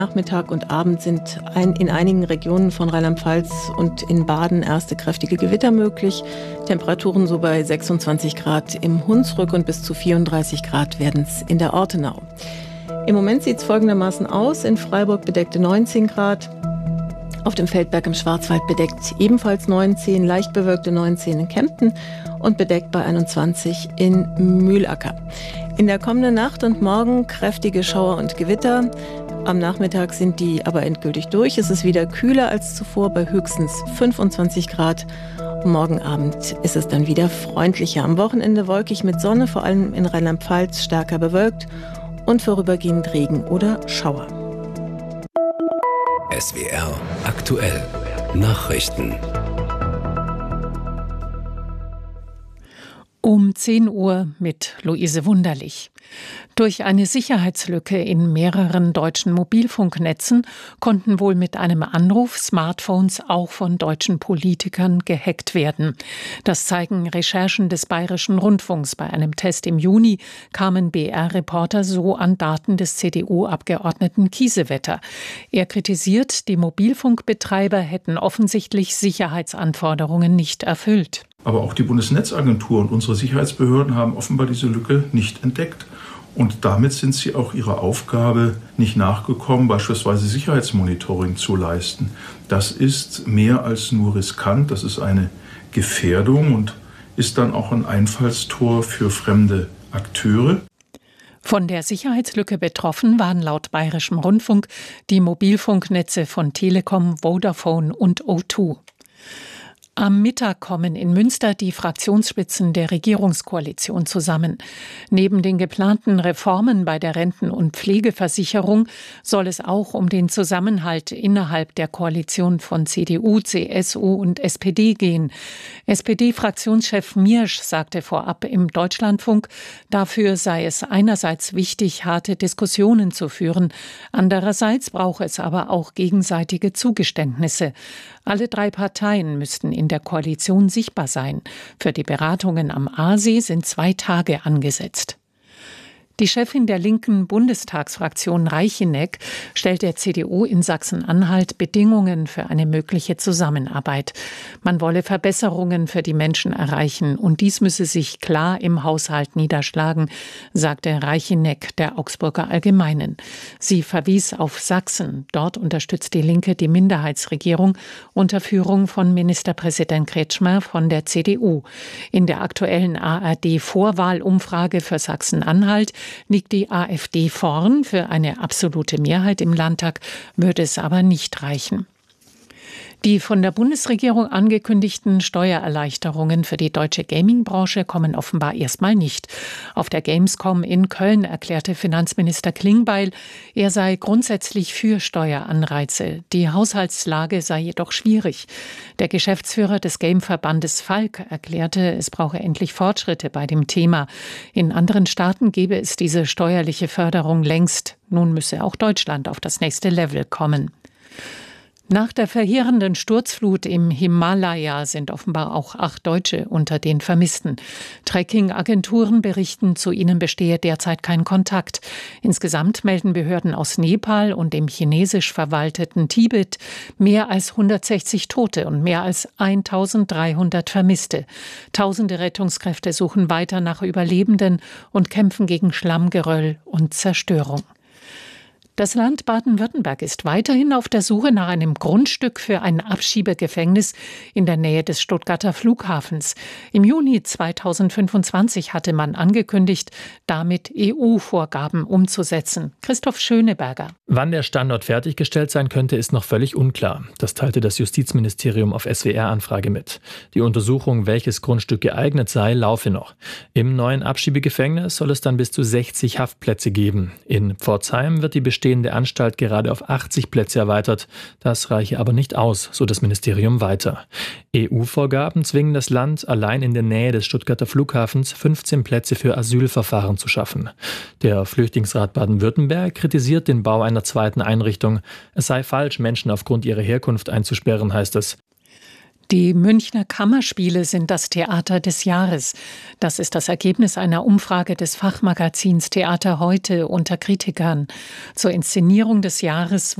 Nachmittag und Abend sind in einigen Regionen von Rheinland-Pfalz und in Baden erste kräftige Gewitter möglich. Temperaturen so bei 26 Grad im Hunsrück und bis zu 34 Grad werden es in der Ortenau. Im Moment sieht es folgendermaßen aus. In Freiburg bedeckte 19 Grad. Auf dem Feldberg im Schwarzwald bedeckt ebenfalls 19, leicht bewölkte 19 in Kempten und bedeckt bei 21 in Mühlacker. In der kommenden Nacht und morgen kräftige Schauer und Gewitter. Am Nachmittag sind die aber endgültig durch. Es ist wieder kühler als zuvor bei höchstens 25 Grad. Und morgen Abend ist es dann wieder freundlicher. Am Wochenende wolkig mit Sonne, vor allem in Rheinland-Pfalz stärker bewölkt und vorübergehend Regen oder Schauer. SWR aktuell Nachrichten. Um 10 Uhr mit Luise Wunderlich. Durch eine Sicherheitslücke in mehreren deutschen Mobilfunknetzen konnten wohl mit einem Anruf Smartphones auch von deutschen Politikern gehackt werden. Das zeigen Recherchen des Bayerischen Rundfunks. Bei einem Test im Juni kamen BR-Reporter so an Daten des CDU-Abgeordneten Kiesewetter. Er kritisiert, die Mobilfunkbetreiber hätten offensichtlich Sicherheitsanforderungen nicht erfüllt. Aber auch die Bundesnetzagentur und unsere Sicherheitsbehörden haben offenbar diese Lücke nicht entdeckt. Und damit sind sie auch ihrer Aufgabe nicht nachgekommen, beispielsweise Sicherheitsmonitoring zu leisten. Das ist mehr als nur riskant, das ist eine Gefährdung und ist dann auch ein Einfallstor für fremde Akteure. Von der Sicherheitslücke betroffen waren laut Bayerischem Rundfunk die Mobilfunknetze von Telekom, Vodafone und O2. Am Mittag kommen in Münster die Fraktionsspitzen der Regierungskoalition zusammen. Neben den geplanten Reformen bei der Renten- und Pflegeversicherung soll es auch um den Zusammenhalt innerhalb der Koalition von CDU, CSU und SPD gehen. SPD-Fraktionschef Miersch sagte vorab im Deutschlandfunk, dafür sei es einerseits wichtig, harte Diskussionen zu führen, andererseits brauche es aber auch gegenseitige Zugeständnisse. Alle 3 Parteien müssten in der Koalition sichtbar sein. Für die Beratungen am Aasee sind 2 Tage angesetzt. Die Chefin der linken Bundestagsfraktion Reicheneck stellt der CDU in Sachsen-Anhalt Bedingungen für eine mögliche Zusammenarbeit. Man wolle Verbesserungen für die Menschen erreichen und dies müsse sich klar im Haushalt niederschlagen, sagte Reicheneck der Augsburger Allgemeinen. Sie verwies auf Sachsen. Dort unterstützt die Linke die Minderheitsregierung unter Führung von Ministerpräsident Kretschmer von der CDU. In der aktuellen ARD-Vorwahlumfrage für Sachsen-Anhalt liegt die AfD vorn. Für eine absolute Mehrheit im Landtag würde es aber nicht reichen. Die von der Bundesregierung angekündigten Steuererleichterungen für die deutsche Gaming-Branche kommen offenbar erstmal nicht. Auf der Gamescom in Köln erklärte Finanzminister Klingbeil, er sei grundsätzlich für Steueranreize. Die Haushaltslage sei jedoch schwierig. Der Geschäftsführer des Game-Verbandes Falk erklärte, es brauche endlich Fortschritte bei dem Thema. In anderen Staaten gebe es diese steuerliche Förderung längst. Nun müsse auch Deutschland auf das nächste Level kommen. Nach der verheerenden Sturzflut im Himalaya sind offenbar auch 8 Deutsche unter den Vermissten. Trekking-Agenturen berichten, zu ihnen bestehe derzeit kein Kontakt. Insgesamt melden Behörden aus Nepal und dem chinesisch verwalteten Tibet mehr als 160 Tote und mehr als 1300 Vermisste. Tausende Rettungskräfte suchen weiter nach Überlebenden und kämpfen gegen Schlammgeröll und Zerstörung. Das Land Baden-Württemberg ist weiterhin auf der Suche nach einem Grundstück für ein Abschiebegefängnis in der Nähe des Stuttgarter Flughafens. Im Juni 2025 hatte man angekündigt, damit EU-Vorgaben umzusetzen. Christoph Schöneberger. Wann der Standort fertiggestellt sein könnte, ist noch völlig unklar. Das teilte das Justizministerium auf SWR-Anfrage mit. Die Untersuchung, welches Grundstück geeignet sei, laufe noch. Im neuen Abschiebegefängnis soll es dann bis zu 60 Haftplätze geben. In Pforzheim wird die bestehende Anstalt gerade auf 80 Plätze erweitert. Das reiche aber nicht aus, so das Ministerium weiter. EU-Vorgaben zwingen das Land, allein in der Nähe des Stuttgarter Flughafens 15 Plätze für Asylverfahren zu schaffen. Der Flüchtlingsrat Baden-Württemberg kritisiert den Bau einer zweiten Einrichtung. Es sei falsch, Menschen aufgrund ihrer Herkunft einzusperren, heißt es. Die Münchner Kammerspiele sind das Theater des Jahres. Das ist das Ergebnis einer Umfrage des Fachmagazins Theater heute unter Kritikern. Zur Inszenierung des Jahres